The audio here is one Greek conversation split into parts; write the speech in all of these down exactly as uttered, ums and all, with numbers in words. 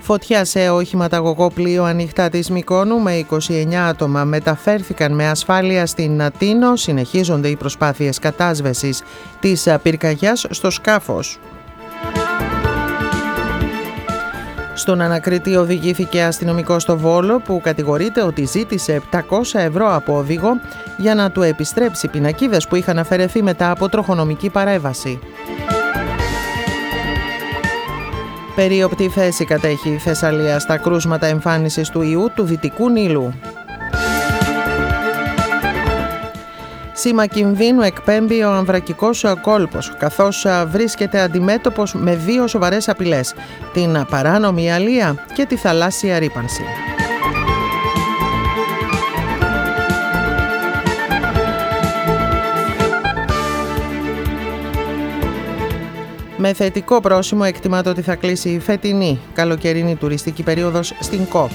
Φωτιά σε οχηματαγωγό πλοίο ανοιχτά της Μυκόνου με είκοσι εννέα άτομα μεταφέρθηκαν με ασφάλεια στην Αττίνο. Συνεχίζονται οι προσπάθειες κατάσβεσης της πυρκαγιάς στο σκάφος. Στον Ανακριτή οδηγήθηκε αστυνομικός στο Βόλο που κατηγορείται ότι ζήτησε επτακόσια ευρώ από οδηγό για να του επιστρέψει πινακίδες που είχαν αφαιρεθεί μετά από τροχονομική παρέμβαση. Περίοπτη θέση κατέχει η Θεσσαλία στα κρούσματα εμφάνισης του ιού του Δυτικού Νείλου. Σήμα κινδύνου εκπέμπει ο αμβρακικός κόλπος, καθώς βρίσκεται αντιμέτωπος με δύο σοβαρές απειλές, την παράνομη αλεία και τη θαλάσσια ρύπανση. Με θετικό πρόσημο εκτιμάται ότι θα κλείσει η φετινή καλοκαιρινή τουριστική περίοδος στην ΚΟ.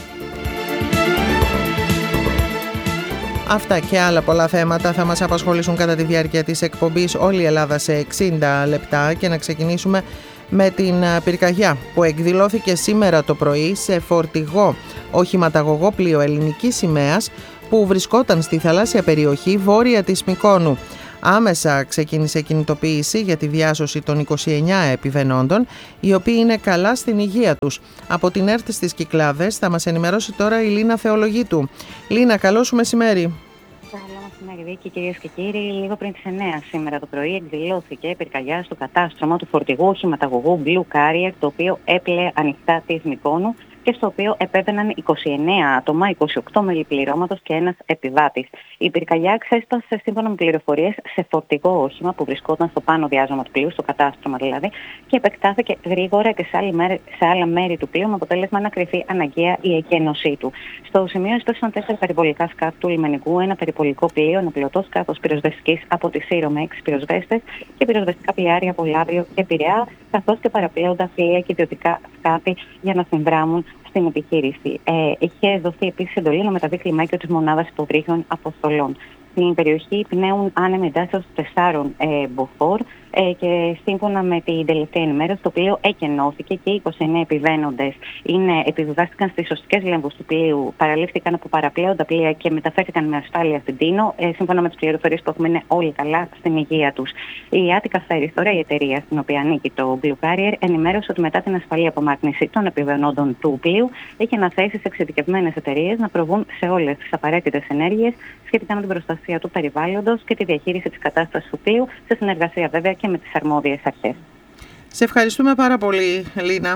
Αυτά και άλλα πολλά θέματα θα μας απασχολήσουν κατά τη διάρκεια της εκπομπής Όλη η Ελλάδα σε εξήντα λεπτά και να ξεκινήσουμε με την πυρκαγιά που εκδηλώθηκε σήμερα το πρωί σε φορτηγό οχηματαγωγό πλοίο ελληνικής σημαίας που βρισκόταν στη θαλάσσια περιοχή βόρεια της Μυκόνου. Άμεσα ξεκίνησε κινητοποίηση για τη διάσωση των είκοσι εννέα επιβαινόντων, οι οποίοι είναι καλά στην υγεία τους. Από την ΕΡΤ στις Κυκλάδες θα μας ενημερώσει τώρα η Λίνα Θεολογίτου. Λίνα, καλό σου μεσημέρι. Καλό μεσημέρι, Βίκη, κυρίες και κύριοι. Λίγο πριν τις εννέα σήμερα το πρωί εκδηλώθηκε πυρκαγιά στο κατάστρωμα του φορτηγού οχηματαγωγού Blue Carrier, το οποίο έπλεε ανοιχτά της Μυκόνου και στο οποίο επέβαιναν είκοσι εννέα άτομα, είκοσι οκτώ μέλη πληρώματος και ένας επιβάτης. Η πυρκαγιά ξέσπασε σύμφωνα με πληροφορίες σε φορτηγό όχημα που βρισκόταν στο πάνω διάζωμα του πλοίου, στο κατάστρωμα δηλαδή, και επεκτάθηκε γρήγορα και σε, άλλη μέρη, σε άλλα μέρη του πλοίου με αποτέλεσμα να κρυφεί αναγκαία η εκένωσή του. Στο σημείο εισπέσαν τέσσερα περιπολικά σκάφη του λιμενικού, ένα περιπολικό πλοίο, ένα πλωτό σκάφος πυροσβεστικής από τη Σύρο με έξι πυροσβέστες και πυροσβεστικά πλοιάρια από Λάβριο και Πειραιά, καθώς και παραπλέοντα πλοία και ιδιωτικά σκάφη για να συνδράμουν στην επιχείρηση. Ε, είχε δοθεί επίσης εντολή να μεταβεί κλιμάκιο της μονάδας υποβρύχιων αποστολών. Στην περιοχή πνέουν άνεμοι εντάσσεως τεσσάρων ε, μποφόρ ε, και σύμφωνα με την τελευταία ενημέρωση το πλοίο εκενώθηκε και οι είκοσι εννέα επιβαίνοντες είναι, επιβιβάστηκαν στις σωστικές λέμβους του πλοίου, παραλήφθηκαν από παραπλέοντα πλοία και μεταφέρθηκαν με ασφάλεια στην Τίνο. Ε, σύμφωνα με τις πληροφορίες που έχουμε είναι όλοι καλά στην υγεία τους. Η Attica Ferries, τώρα η εταιρεία στην οποία ανήκει το Blue Carrier, ενημέρωσε ότι μετά την ασφαλή απομάκρυνση των επιβαίνοντων του πλοίου έχει αναθέσει σε εξειδικευμένες εταιρείες να προβούν σε όλες τις απαραίτητες ενέργειες σχετικά με την προστασία του περιβάλλοντος και τη διαχείριση της κατάστασης του πλοίου, σε συνεργασία βέβαια και με τις αρμόδιες αρχές. Σε ευχαριστούμε πάρα πολύ, Λίνα.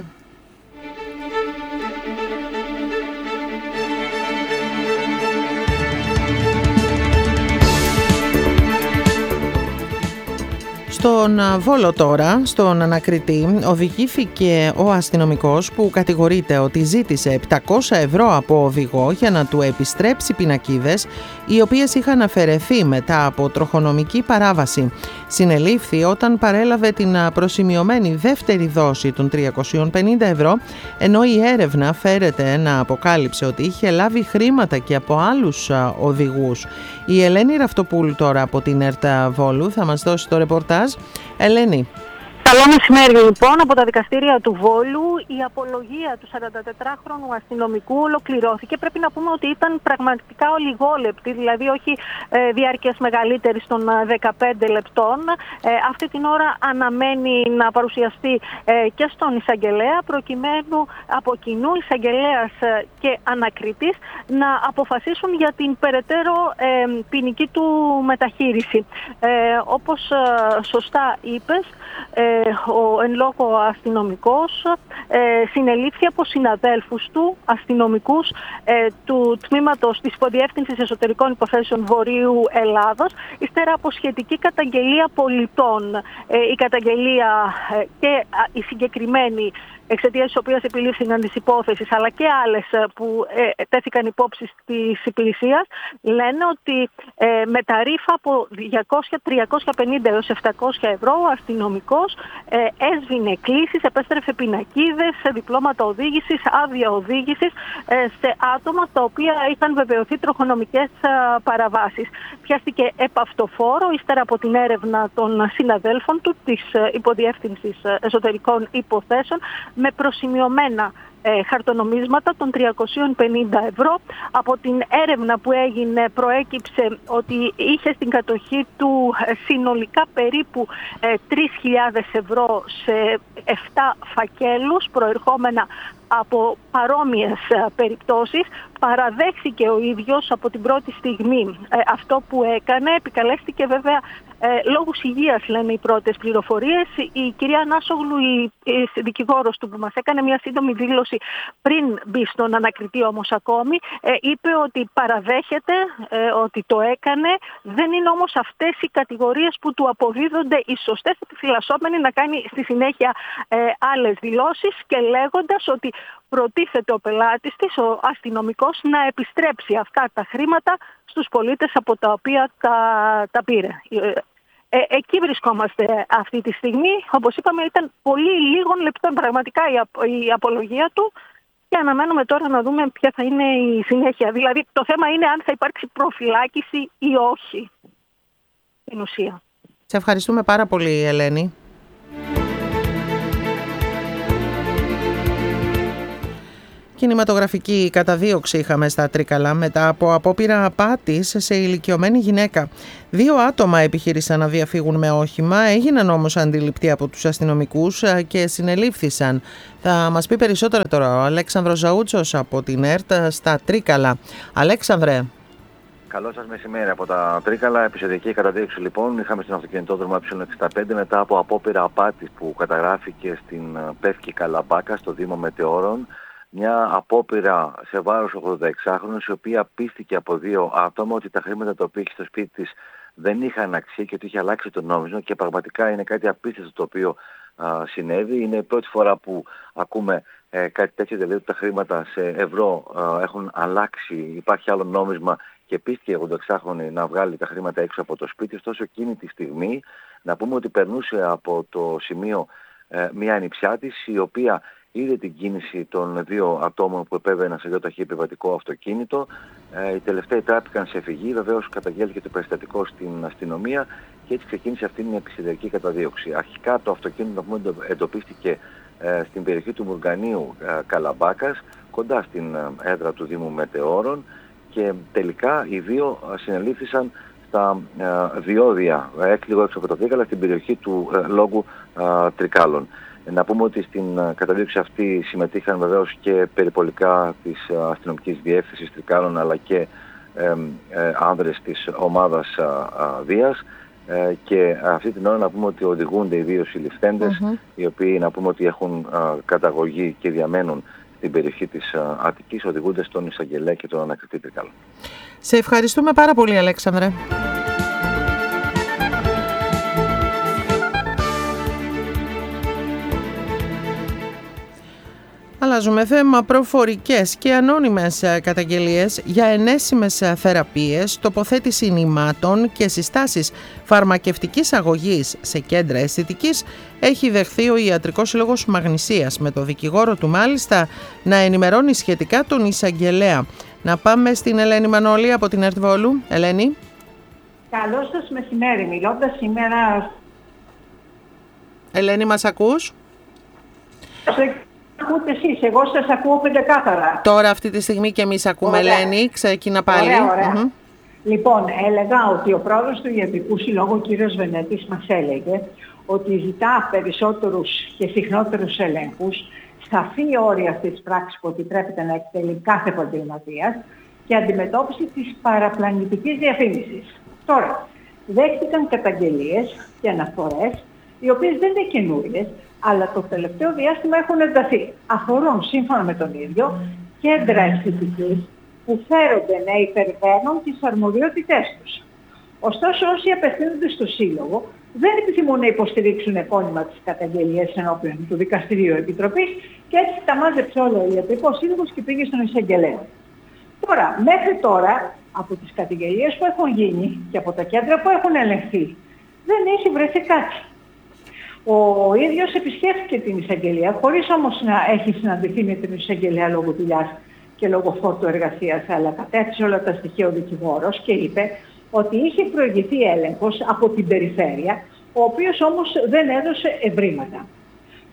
Στον Βόλο τώρα, στον Ανακριτή, οδηγήθηκε ο αστυνομικός που κατηγορείται ότι ζήτησε επτακόσια ευρώ από οδηγό για να του επιστρέψει πινακίδες οι οποίες είχαν αφαιρεθεί μετά από τροχονομική παράβαση. Συνελήφθη όταν παρέλαβε την προσημειωμένη δεύτερη δόση των τριακόσια πενήντα ευρώ, ενώ η έρευνα φέρεται να αποκάλυψε ότι είχε λάβει χρήματα και από άλλους οδηγούς. Η Ελένη Ραυτοπούλου τώρα από την ΕΡΤ Βόλου θα μας δώσει το ρεπορτάζ. Ελένη. Καλό μεσημέρι λοιπόν. Από τα δικαστήρια του Βόλου η απολογία του σαραντατετράχρονου αστυνομικού ολοκληρώθηκε. Πρέπει να πούμε ότι ήταν πραγματικά ολιγόλεπτη, δηλαδή όχι ε, διάρκειας μεγαλύτερης των δεκαπέντε λεπτών. Ε, αυτή την ώρα αναμένει να παρουσιαστεί ε, και στον εισαγγελέα, προκειμένου από κοινού εισαγγελέας και ανακριτής να αποφασίσουν για την περαιτέρω ε, ποινική του μεταχείριση. Ε, όπως ε, σωστά είπες, ε, ο εν λόγω αστυνομικός ε, συνελήφθη από συναδέλφους του αστυνομικούς ε, του τμήματος της Υποδιεύθυνσης Εσωτερικών Υποθέσεων Βορείου Ελλάδος, ύστερα από σχετική καταγγελία πολιτών. Ε, η καταγγελία ε, και η συγκεκριμένη, εξαιτίας της οποίας επιλήφθηκαν τις υπόθεσεις, αλλά και άλλες που ε, τέθηκαν υπόψη της υπηρεσίας, λένε ότι ε, με ταρίφα από διακόσια, τριακόσια πενήντα έως επτακόσια ευρώ ο αστυνομικός ε, έσβηνε κλήσεις, επέστρεφε πινακίδες, διπλώματα οδήγησης, άδεια οδήγησης ε, σε άτομα τα οποία είχαν βεβαιωθεί τροχονομικές ε, παραβάσεις. Πιάστηκε επαυτοφόρο ύστερα από την έρευνα των συναδέλφων του της ε, Υποδιεύθυνσης Εσωτερικών Υποθέσεων, με προσημειωμένα ε, χαρτονομίσματα των τριακόσια πενήντα ευρώ. Από την έρευνα που έγινε προέκυψε ότι είχε στην κατοχή του ε, συνολικά περίπου ε, τρεις χιλιάδες ευρώ σε επτά φακέλους προερχόμενα από παρόμοιες περιπτώσεις. Παραδέχθηκε ο ίδιος από την πρώτη στιγμή ε, αυτό που έκανε. Επικαλέστηκε βέβαια ε, λόγους υγείας, λένε οι πρώτες πληροφορίες. Η κυρία Νάσογλου, η, η δικηγόρος του που μας έκανε μια σύντομη δήλωση πριν μπει στον ανακριτή όμως ακόμη, ε, είπε ότι παραδέχεται ε, ότι το έκανε. Δεν είναι όμως αυτές οι κατηγορίες που του αποδίδονται οι σωστές, επιφυλασσόμενοι να κάνει στη συνέχεια ε, άλλες δηλώσεις και λέγοντας ότι προτίθεται ο πελάτης της, ο αστυνομικός, να επιστρέψει αυτά τα χρήματα στους πολίτες από τα οποία τα, τα πήρε. Ε, εκεί βρισκόμαστε αυτή τη στιγμή. Όπως είπαμε, ήταν πολύ λίγων λεπτών πραγματικά η, η απολογία του και αναμένουμε τώρα να δούμε ποια θα είναι η συνέχεια. Δηλαδή το θέμα είναι αν θα υπάρξει προφυλάκηση ή όχι στην ουσία. Σε ευχαριστούμε πάρα πολύ, Ελένη. Κινηματογραφική καταδίωξη είχαμε στα Τρίκαλα μετά από απόπειρα απάτης σε ηλικιωμένη γυναίκα. Δύο άτομα επιχείρησαν να διαφύγουν με όχημα, έγιναν όμως αντιληπτοί από τους αστυνομικούς και συνελήφθησαν. Θα μας πει περισσότερα τώρα ο Αλέξανδρος Ζαούτσος από την ΕΡΤ στα Τρίκαλα. Αλέξανδρε. Καλό σας μεσημέρι από τα Τρίκαλα. Επεισοδιακή καταδίωξη λοιπόν είχαμε στην αυτοκινητόδρομο ε εξήντα πέντε μετά από απόπειρα απάτης που καταγράφηκε στην Πεύκη Καλαμπάκα στο Δήμο Μετεώρων. Μια απόπειρα σε βάρος ογδονταεξάχρονης, η οποία πίστηκε από δύο άτομα ότι τα χρήματα τα οποία είχε στο σπίτι της δεν είχαν αξία και ότι είχε αλλάξει το νόμισμα, και πραγματικά είναι κάτι απίστευτο το οποίο α, συνέβη. Είναι η πρώτη φορά που ακούμε ε, κάτι τέτοιο, δηλαδή ότι τα χρήματα σε ευρώ α, έχουν αλλάξει, υπάρχει άλλο νόμισμα, και πίστηκε η ογδονταεξάχρονη να βγάλει τα χρήματα έξω από το σπίτι. Ωστόσο εκείνη τη στιγμή να πούμε ότι περνούσε από το σημείο ε, μια ανιψιά της, η οποία είδε την κίνηση των δύο ατόμων που επέβαιναν σε γεωταχή επιβατικό αυτοκίνητο. Ε, οι τελευταίοι τράπηκαν σε φυγή. Βεβαίως καταγγέλθηκε το περιστατικό στην αστυνομία και έτσι ξεκίνησε αυτή μια επεισοδιακή καταδίωξη. Αρχικά το αυτοκίνητο που εντοπίστηκε ε, στην περιοχή του Μουργανίου ε, Καλαμπάκας, κοντά στην ε, έδρα του Δήμου Μετεώρων, και τελικά οι δύο ε, συνελήφθησαν στα ε, διόδια, έκλειγο έξω από τα Τρίκαλα, στην περιοχή του ε, λόγου ε, Τρικάλων. Να πούμε ότι στην καταδίωξη αυτή συμμετείχαν βεβαίως και περιπολικά της αστυνομικής διεύθυνσης Τρικάλων, αλλά και ε, ε, άνδρες της ομάδας α, Δίας, ε, και αυτή την ώρα να πούμε ότι οδηγούνται οι δύο συλληφθέντες, mm-hmm. οι οποίοι να πούμε ότι έχουν α, καταγωγή και διαμένουν στην περιοχή της α, Αττικής, οδηγούνται στον εισαγγελέα και τον ανακριτή Τρικάλων. Σε ευχαριστούμε πάρα πολύ, Αλέξανδρε. Αλλάζουμε θέμα. Προφορικές και ανώνυμες καταγγελίες για ενέσιμες θεραπείες, τοποθέτηση νημάτων και συστάσεις φαρμακευτικής αγωγής σε κέντρα αισθητικής έχει δεχθεί ο Ιατρικός Σύλλογος Μαγνησίας, με το δικηγόρο του μάλιστα να ενημερώνει σχετικά τον εισαγγελέα. Να πάμε στην Ελένη Μανώλη από την ΕΡΤ Βόλου. Ελένη. Καλό σας μεσημέρι. Μιλώντας σήμερα... Ελένη, μας ακούς? Ακούτε εσείς, εγώ σας ακούω πεντεκάθαρα. Τώρα αυτή τη στιγμή και εμείς ακούμε, ωραία. Ελένη, ξεκινά πάλι. Ωραία, ωραία. Mm-hmm. Λοιπόν, έλεγα ότι ο πρόεδρος του Ιατρικού Συλλόγου, ο κύριος Βενέτης, μας έλεγε ότι ζητά περισσότερους και συχνότερους ελέγχους, σαφή όρια αυτής της πράξης που επιτρέπεται να εκτελεί κάθε επαγγελματίας και αντιμετώπιση της παραπλανητικής διαφήμισης. Τώρα, δέχτηκαν καταγγελίες και αναφορές, οι οποίες δεν είναι καινούριες, αλλά το τελευταίο διάστημα έχουν ενταθεί. Αφορούν, σύμφωνα με τον ίδιο, κέντρα αισθητικής που φέρονται να υπερβαίνουν τις αρμοδιότητές τους. Ωστόσο, όσοι απευθύνονται στο Σύλλογο δεν επιθυμούν να υποστηρίξουν επώνυμα τις καταγγελίες ενώπιον του Δικαστηρίου Επιτροπής, και έτσι τα μάζεψε όλο ο Ιατρικός Σύλλογος και πήγε στον εισαγγελέα. Τώρα, μέχρι τώρα, από τις καταγγελίες που έχουν γίνει και από τα κέντρα που έχουν ελεγχθεί, δεν έχει βρεθεί κάτι. Ο ίδιος επισκέφθηκε την εισαγγελία, χωρίς όμως να έχει συναντηθεί με την εισαγγελέα λόγω δουλειάς και λόγω φόρτου εργασίας, αλλά κατέθεσε όλα τα στοιχεία ο δικηγόρος και είπε ότι είχε προηγηθεί έλεγχος από την περιφέρεια, ο οποίος όμως δεν έδωσε ευρήματα.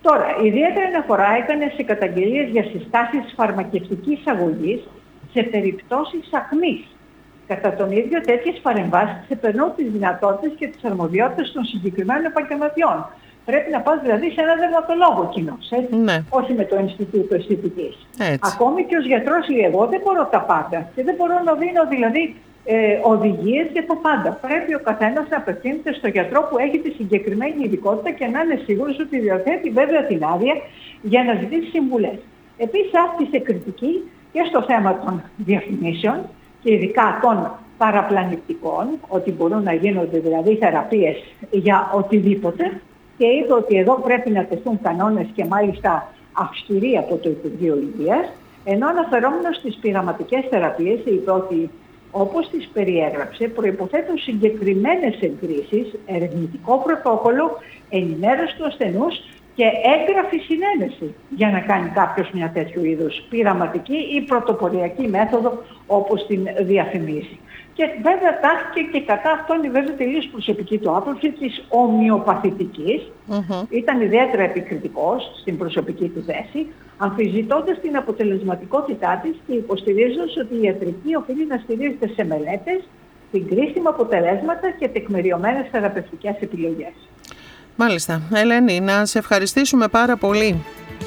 Τώρα, ιδιαίτερη αναφορά έκανε σε καταγγελίες για συστάσεις φαρμακευτικής αγωγής σε περιπτώσεις αχμής. Κατά τον ίδιο, τέτοιες παρεμβάσεις ξεπερνούν τις δυνατότητες και τις αρμοδιότητες των συγκεκριμένων επαγγελματιών. Πρέπει να πας δηλαδή σε έναν δερματολόγο κοινός, έτσι, ναι. όχι με το Ινστιτούτο Αισθητικής. Ακόμη και ως γιατρός λέει, εγώ δεν μπορώ τα πάντα και δεν μπορώ να δίνω δηλαδή ε, οδηγίες για το πάντα. Πρέπει ο καθένας να απευθύνεται στο γιατρό που έχει τη συγκεκριμένη ειδικότητα και να είναι σίγουρος ότι διαθέτει βέβαια την άδεια για να ζητήσει συμβουλές. Επίσης άσκησε κριτική και στο θέμα των διαφημίσεων και ειδικά των παραπλανητικών, ότι μπορούν να γίνονται δηλαδή θεραπείες για οτιδήποτε, και είπε ότι εδώ πρέπει να τεθούν κανόνες και μάλιστα αυστηροί από το Υπουργείο Υγείας, ενώ αναφερόμενος στις πειραματικές θεραπείες είπε ότι όπως τις περιέγραψε προϋποθέτουν συγκεκριμένες εγκρίσεις, ερευνητικό πρωτόκολλο, ενημέρωση του ασθενούς και έγγραφη συνένεση για να κάνει κάποιος μια τέτοιου είδους πειραματική ή πρωτοποριακή μέθοδο όπως την διαφημίζει. Και βέβαια τάχθηκε και κατά αυτόν η βέβαια τελείως προσωπική του άποψη της ομοιοπαθητικής. Mm-hmm. Ήταν ιδιαίτερα επικριτικός στην προσωπική του θέση, αμφισβητώντας την αποτελεσματικότητά της και υποστηρίζοντας ότι η ιατρική οφείλει να στηρίζεται σε μελέτες, συγκρίσιμα αποτελέσματα και τεκμηριωμένες θεραπευτικές επιλογές. Μάλιστα. Ελένη, να σε ευχαριστήσουμε πάρα πολύ.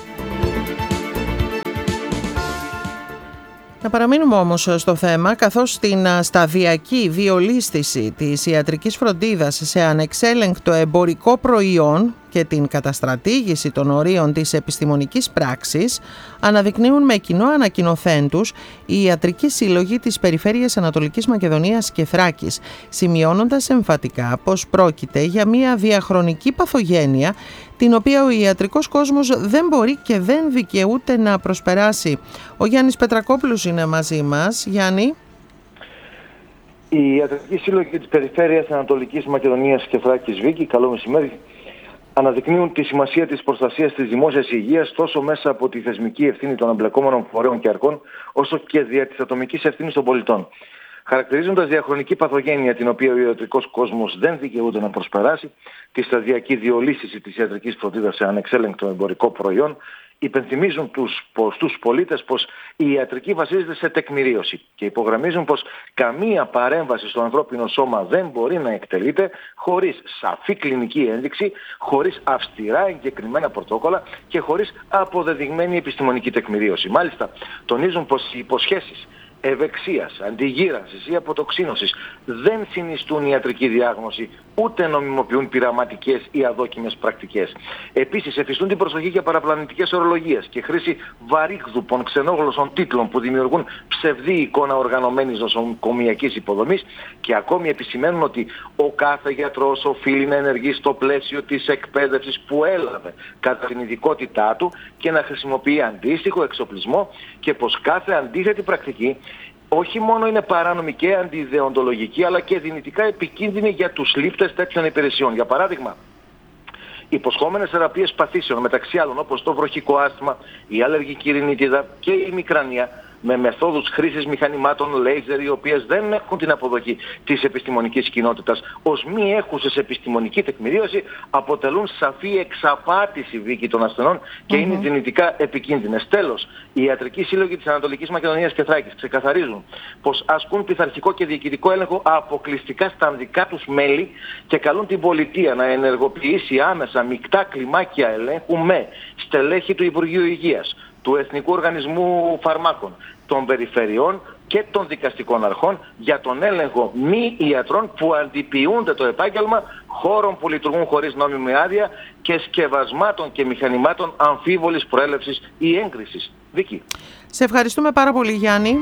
Να παραμείνουμε όμως στο θέμα, καθώς στην σταδιακή διολίσθηση της ιατρικής φροντίδας σε ανεξέλεγκτο εμπορικό προϊόν και την καταστρατήγηση των ορίων της επιστημονικής πράξης αναδεικνύουν με κοινό ανακοινωθέν τους οι ιατρικοί σύλλογοι της Περιφέρειας Ανατολικής Μακεδονίας και Θράκης, σημειώνοντας εμφατικά πως πρόκειται για μια διαχρονική παθογένεια την οποία ο ιατρικός κόσμος δεν μπορεί και δεν δικαιούται να προσπεράσει. Ο Γιάννης Πετρακόπουλος είναι μαζί μας. Γιάννη. Οι ιατρικοί σύλλογοι της Περιφέρειας Ανατολικής Μακεδονίας και Θράκης, Βίκη, καλό μεσημέρι, αναδεικνύουν τη σημασία της προστασίας της δημόσιας υγείας τόσο μέσα από τη θεσμική ευθύνη των εμπλεκόμενων φορέων και αρχών, όσο και δια της ατομικής ευθύνης των πολιτών. Χαρακτηρίζοντας διαχρονική παθογένεια την οποία ο ιατρικός κόσμος δεν δικαιούται να προσπεράσει, τη σταδιακή διολίσθηση της ιατρικής φροντίδας σε ανεξέλεγκτο εμπορικό προϊόν, υπενθυμίζουν τους, στους πολίτες πως η ιατρική βασίζεται σε τεκμηρίωση και υπογραμμίζουν πως καμία παρέμβαση στο ανθρώπινο σώμα δεν μπορεί να εκτελείται χωρίς σαφή κλινική ένδειξη, χωρίς αυστηρά εγκεκριμένα πρωτόκολλα και χωρίς αποδεδειγμένη επιστημονική τεκμηρίωση. Μάλιστα, τονίζουν πως οι υποσχέσεις ευεξίας, αντιγύρανσης ή αποτοξίνωσης δεν συνιστούν ιατρική διάγνωση, ούτε νομιμοποιούν πειραματικές ή αδόκιμες πρακτικές. Επίσης, εφιστούν την προσοχή για παραπλανητικές ορολογίες και χρήση βαρύγδουπων ξενόγλωσσων τίτλων που δημιουργούν ψευδή εικόνα οργανωμένης νοσοκομιακής υποδομής και ακόμη επισημαίνουν ότι ο κάθε γιατρός οφείλει να ενεργεί στο πλαίσιο της εκπαίδευσης που έλαβε κατά την ειδικότητά του και να χρησιμοποιεί αντίστοιχο εξοπλισμό και πως κάθε αντίθετη πρακτική όχι μόνο είναι παράνομη και αντιδεοντολογική, αλλά και δυνητικά επικίνδυνη για τους λήπτες τέτοιων υπηρεσιών. Για παράδειγμα, υποσχόμενες θεραπείες παθήσεων, μεταξύ άλλων όπως το βροχικό άσθμα, η αλλεργική ρινίτιδα και η μικρανία, με μεθόδους χρήσης μηχανημάτων λέιζερ, οι οποίες δεν έχουν την αποδοχή της επιστημονικής κοινότητας ως μη έχουσες επιστημονική τεκμηρίωση, αποτελούν σαφή εξαπάτηση, Βίκη, των ασθενών και mm-hmm. είναι δυνητικά επικίνδυνες. Τέλος, οι ιατρικοί σύλλογοι της Ανατολικής Μακεδονίας και Θράκης ξεκαθαρίζουν πως ασκούν πειθαρχικό και διοικητικό έλεγχο αποκλειστικά στα δικά τους μέλη και καλούν την πολιτεία να ενεργοποιήσει άμεσα μεικτά κλιμάκια ελέγχου με στελέχη του Υπουργείου Υγείας, του Εθνικού Οργανισμού Φαρμάκων, των περιφερειών και των δικαστικών αρχών για τον έλεγχο μη ιατρών που αντιποιούνται το επάγγελμα, χώρων που λειτουργούν χωρίς νόμιμη άδεια και σκευασμάτων και μηχανημάτων αμφίβολης προέλευσης ή έγκρισης. Βίκη. Σε ευχαριστούμε πάρα πολύ, Γιάννη.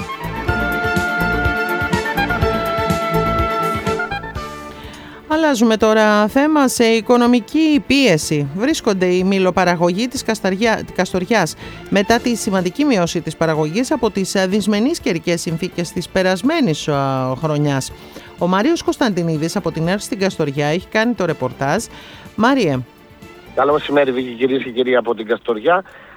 Αλλάζουμε τώρα θέμα. Σε οικονομική πίεση βρίσκονται οι μυλοπαραγωγοί της Καστοριάς μετά τη σημαντική μείωση της παραγωγής από τις δυσμενείς καιρικές συνθήκες της περασμένης χρονιάς. Ο Μάριος Κωνσταντινίδης από την ΕΡΤ στην Καστοριά έχει κάνει το ρεπορτάζ. Μάριε. Καλό μεσημέρι, Βίκη, κυρίες και κύριοι από την Καστοριά.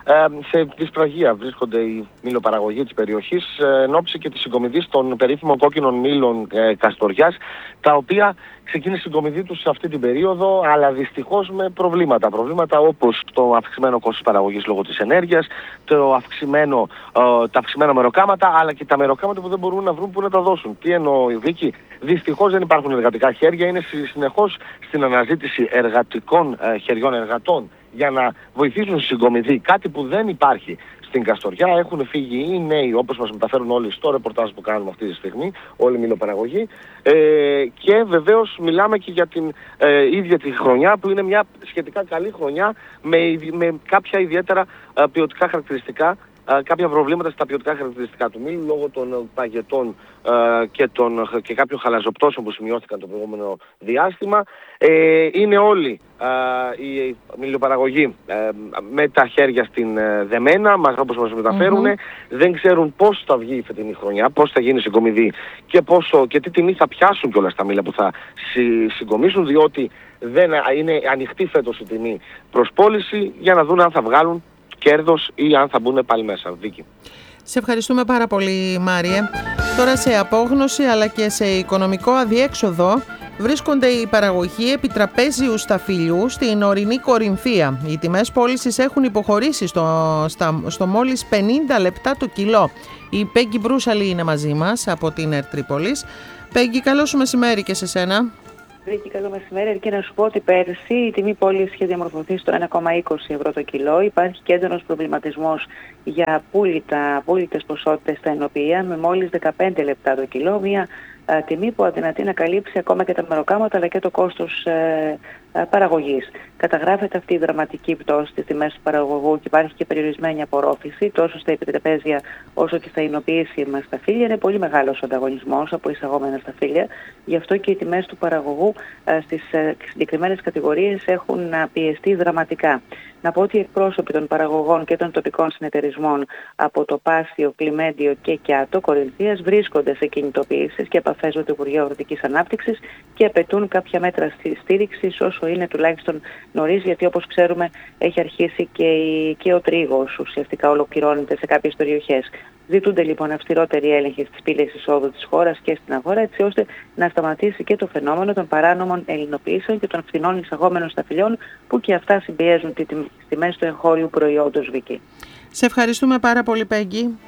σε δυσπραγία βρίσκονται οι μήλοπαραγωγοί της περιοχής εν ώψη και της συγκομιδής των περίφημων κόκκινων μήλων ε, Καστοριάς, τα οποία ξεκίνησε η συγκομιδή τους σε αυτή την περίοδο, αλλά δυστυχώς με προβλήματα. Προβλήματα όπως το αυξημένο κόστος παραγωγής λόγω της ενέργειας, το αυξημένο, ε, τα αυξημένα μεροκάματα, αλλά και τα μεροκάματα που δεν μπορούν να βρουν που να τα δώσουν. Τι εννοώ, Βίκη? Δυστυχώς δεν υπάρχουν εργατικά χέρια, είναι συνεχώς στην αναζήτηση εργατικών ε, χεριών εργατών για να βοηθήσουν στη συγκομιδή, κάτι που δεν υπάρχει στην Καστοριά. Έχουν φύγει οι νέοι, όπως μας μεταφέρουν όλοι στο ρεπορτάζ που κάνουμε αυτή τη στιγμή, όλοι οι μιλοπαραγωγοί. Ε, και βεβαίως μιλάμε και για την ε, ίδια τη χρονιά, που είναι μια σχετικά καλή χρονιά με, με κάποια ιδιαίτερα ε, ποιοτικά χαρακτηριστικά, ε, κάποια προβλήματα στα ποιοτικά χαρακτηριστικά του μήλου λόγω των παγετών ε, και, των, και κάποιων χαλαζοπτώσεων που σημειώθηκαν το προηγούμενο διάστημα. Ε, είναι όλοι ε, οι μιλοπαραγωγοί ε, με τα χέρια στην ε, δεμένα, μας, όπως μας μεταφέρουν, mm-hmm. δεν ξέρουν πώς θα βγει η φετινή χρονιά, πώς θα γίνει η συγκομιδή και, πόσο, και τι τιμή θα πιάσουν κιόλας τα μήλα που θα συ, συγκομίσουν, διότι δεν είναι ανοιχτή φέτος η τιμή προς πώληση, για να δουν αν θα βγάλουν κέρδος ή αν θα μπουν πάλι μέσα. Βίκη. Σε ευχαριστούμε πάρα πολύ, Μάριε. Τώρα σε απόγνωση αλλά και σε οικονομικό αδιέξοδο βρίσκονται οι παραγωγοί επιτραπέζιου σταφυλιού στην ορεινή Κορινθία. Οι τιμές πώλησης έχουν υποχωρήσει στο, στα, στο μόλις πενήντα λεπτά το κιλό. Η Πέγγι Μπρούσαλη είναι μαζί μας από την ΕΡΤ Τρίπολης. Πέγγι, καλό σου μεσημέρι και σε σένα. Βρήκε καλό μεσημέρι, και να σου πω ότι πέρσι η τιμή πώληση είχε διαμορφωθεί στο ένα κόμμα είκοσι ευρώ το κιλό. Υπάρχει και έντονος προβληματισμός για πούλητα, πούλητες ποσότητες στα ενοποιεία με μόλις δεκαπέντε λεπτά το κιλό. Μια α, τιμή που αδυνατεί να καλύψει ακόμα και τα μεροκάματα αλλά και το κόστος ε, ε, παραγωγής. Καταγράφεται αυτή η δραματική πτώση στις τιμές του παραγωγού και υπάρχει και περιορισμένη απορρόφηση τόσο στα επιτραπέζια όσο και στα εινοποιήσιμα σταφύλια. Είναι πολύ μεγάλος ο ανταγωνισμός από εισαγόμενα σταφύλια. Γι' αυτό και οι τιμές του παραγωγού στις συγκεκριμένες κατηγορίες έχουν πιεστεί δραματικά. Να πω ότι οι εκπρόσωποι των παραγωγών και των τοπικών συνεταιρισμών από το Πάσιο, Κλιμέντιο και Κιάτο Κορινθίας βρίσκονται σε κινητοποιήσεις και επαφές με το Υπουργείο Αγροτικής Ανάπτυξης και απαιτούν κάποια μέτρα στήριξης όσο είναι τουλάχιστον νωρίς, γιατί όπως ξέρουμε έχει αρχίσει και, η, και ο τρίγος ουσιαστικά ολοκληρώνεται σε κάποιες περιοχές. Ζητούνται λοιπόν αυστηρότεροι έλεγχοι στις πύλες εισόδου της χώρας και στην αγορά, έτσι ώστε να σταματήσει και το φαινόμενο των παράνομων ελληνοποιήσεων και των φθηνών εισαγόμενων σταφυλιών, που και αυτά συμπιέζουν τις τιμές του εγχώριου προϊόντος, Βίκη. Σε ευχαριστούμε πάρα πολύ, Πέγγι.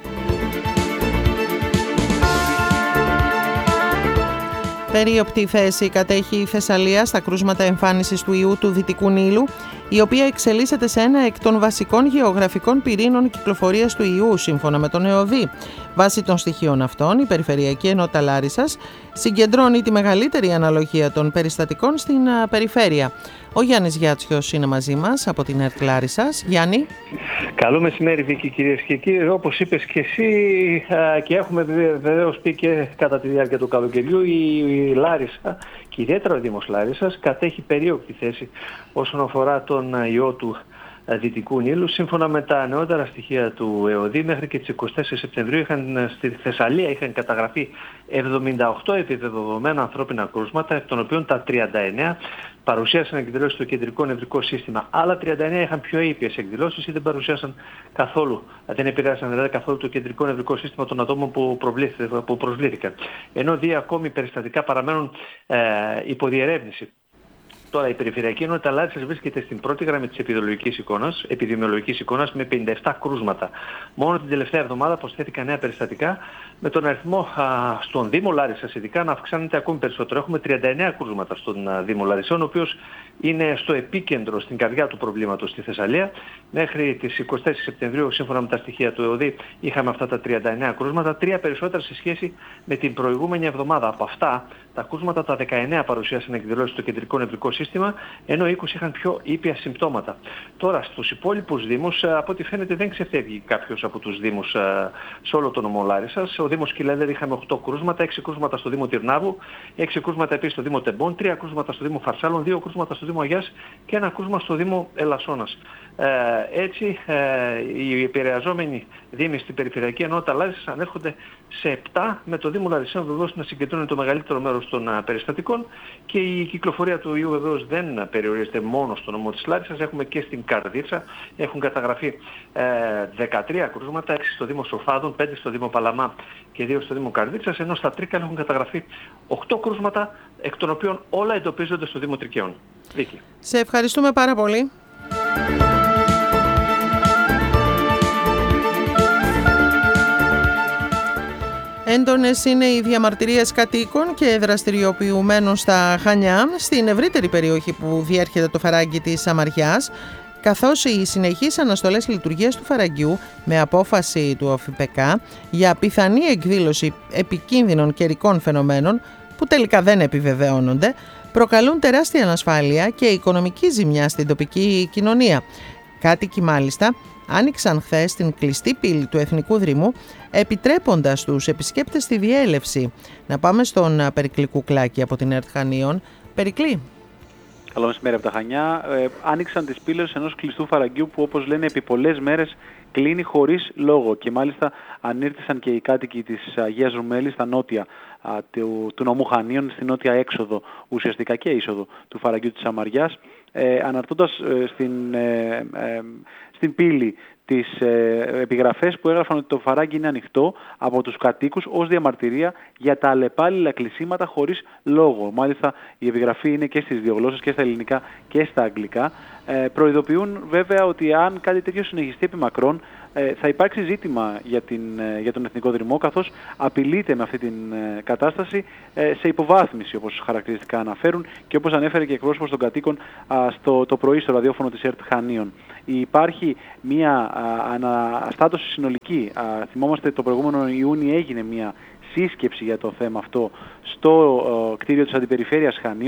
Περίοπτη θέση κατέχει η Θεσσαλία στα κρούσματα εμφάνισης του ιού του Δυτικού Νείλου, η οποία εξελίσσεται σε ένα εκ των βασικών γεωγραφικών πυρήνων κυκλοφορίας του ιού, σύμφωνα με τον ΕΟΔΗ. Βάσει των στοιχείων αυτών, η Περιφερειακή Ενότητα Λάρισσας συγκεντρώνει τη μεγαλύτερη αναλογία των περιστατικών στην περιφέρεια. Ο Γιάννης Γιάτσιος είναι μαζί μας από την ΕΡΤ Λάρισσας. Γιάννη. Καλό μεσημέρι, Βίκη, κυρίες και κύριοι. Όπως είπες και εσύ, και έχουμε βεβαίως πει και κατά τη διάρκεια του καλοκαιριού, η Λάρισα και ιδιαίτερα ο Δήμος Λάρισσας κατέχει περίοπτη θέση όσον αφορά τον ιό του Δυτικού Νείλου. Σύμφωνα με τα νεότερα στοιχεία του ΕΟΔΗ, μέχρι και τις εικοστή τέταρτη Σεπτεμβρίου είχαν, στη Θεσσαλία είχαν καταγραφεί εβδομήντα οκτώ επιβεβαιωμένα ανθρώπινα κρούσματα, εκ των οποίων τα τριάντα εννέα παρουσίασαν εκδηλώσεις στο κεντρικό νευρικό σύστημα. Άλλα τριάντα εννέα είχαν πιο ήπιες εκδηλώσεις ή δεν παρουσίασαν καθόλου, δεν επηρέασαν δηλαδή καθόλου το κεντρικό νευρικό σύστημα των ατόμων που, που προσβλήθηκαν. Ενώ δύο ακόμη περιστατικά παραμένουν ε, υποδιερεύνηση. Τώρα η Περιφερειακή Ενότητα Λάρισσας βρίσκεται στην πρώτη γραμμή της επιδημιολογικής εικόνας, επιδημιολογικής εικόνας με πενήντα επτά κρούσματα. Μόνο την τελευταία εβδομάδα προσθέθηκαν νέα περιστατικά, με τον αριθμό α, στον Δήμο Λάρισσας ειδικά να αυξάνεται ακόμη περισσότερο. Έχουμε τριάντα εννέα κρούσματα στον α, Δήμο Λαρισσών, ο οποίος είναι στο επίκεντρο, στην καρδιά του προβλήματος στη Θεσσαλία. Μέχρι τις εικοστή τέταρτη Σεπτεμβρίου, σύμφωνα με τα στοιχεία του ΕΟΔΗ, είχαμε αυτά τα τριάντα εννέα κρούσματα, τρία περισσότερα σε σχέση με την προηγούμενη εβδομάδα. Από αυτά, τα κρούσματα τα δεκαεννέα παρουσίασαν εκδηλώσεις στο κεντρικό νευρικό σύστημα, ενώ είκοσι είχαν πιο ήπια συμπτώματα. Τώρα, στους υπόλοιπους δήμους, από ό,τι φαίνεται, δεν ξεφεύγει κάποιος από τους δήμους σε όλο τον νομό Λάρισσας. Ο Δήμος Κυλένδερ είχαμε οκτώ κρούσματα, έξι κρούσματα στο Δήμο Τυρνάβου, έξι κρούσματα επίσης στο Δήμο Τεμπών, τρία κρούσματα στο Δήμο Φαρσάλων, δύο κρούσματα στο Δήμο Αγιάς και ένα κρούσμα στο Δήμο Ελασσόνας. Ε, έτσι, ε, οι επηρεαζόμενοι δήμοι στην Περιφερειακή Ενότητα Λάρισσας ανέρχονται σε επτά, με το Δήμο Λαρισσών βεβαίως να συγκεντρώνει το μεγαλύτερο μέρος αυτών των α, περιστατικών και η κυκλοφορία του ιού βεβαίως δεν περιορίζεται μόνο στο νομό της Λάρισσας. Έχουμε και στην Καρδίτσα, έχουν καταγραφεί ε, δεκατρία κρούσματα, έξι στο Δήμο Σοφάδων, πέντε στο Δήμο Παλαμά και δύο στο Δήμο Καρδίτσας, ενώ στα Τρίκαλα έχουν καταγραφεί οκτώ κρούσματα, εκ των οποίων όλα εντοπίζονται στο Δήμο Τρικαίων. Βίκη. Σε ευχαριστούμε πάρα πολύ. Έντονες είναι οι διαμαρτυρίες κατοίκων και δραστηριοποιουμένων στα Χανιά, στην ευρύτερη περιοχή που διέρχεται το φαράγγι της Σαμαριάς, καθώς οι συνεχείς αναστολές λειτουργίας του φαραγγιού με απόφαση του ΟΦΠΚ για πιθανή εκδήλωση επικίνδυνων καιρικών φαινομένων που τελικά δεν επιβεβαιώνονται, προκαλούν τεράστια ανασφάλεια και οικονομική ζημιά στην τοπική κοινωνία. Κάτοικοι μάλιστα άνοιξαν χθες την κλειστή πύλη του Εθνικού Δρυμού, επιτρέποντας τους επισκέπτες τη διέλευση. Να πάμε στον Περικλή Κουκλάκη από την ΕΡΤ Χανίων. Περικλή. Καλό μεσημέρι από τα Χανιά. Ε, άνοιξαν τις πύλες ενός κλειστού φαραγγιού που, όπως λένε, επί πολλές μέρες κλείνει χωρίς λόγο. Και μάλιστα ανήρτησαν και οι κάτοικοι της Αγίας Ρουμέλης στα νότια α, του, του νομού Χανίων, στη νότια έξοδο, ουσιαστικά και είσοδο του φαραγγιού της Σαμαριάς, ε, αναρτώντας ε, στην, ε, ε, στην πύλη τις ε, επιγραφές που έγραφαν ότι το φαράγγι είναι ανοιχτό από τους κατοίκους ως διαμαρτυρία για τα αλλεπάλληλα κλεισίματα χωρίς λόγο. Μάλιστα η επιγραφή είναι και στις δύο γλώσσες, και στα ελληνικά και στα αγγλικά. Ε, προειδοποιούν βέβαια ότι αν κάτι τέτοιο συνεχιστεί επί μακρόν, ε, θα υπάρξει ζήτημα για, την, ε, για τον Εθνικό Δρυμό, καθώς απειλείται με αυτή την ε, κατάσταση ε, σε υποβάθμιση, όπως χαρακτηριστικά αναφέρουν και όπως ανέφερε και εκπρόσωπος των κατοίκων α, στο, το πρωί στο ραδιόφωνο της ΕΡΤ Χανίων. Υπάρχει μια αναστάτωση συνολική. Α, θυμόμαστε το προηγούμενο Ιούνιο έγινε μια σύσκεψη για το θέμα αυτό στο uh, κτίριο της Αντιπεριφέρειας Χανίων.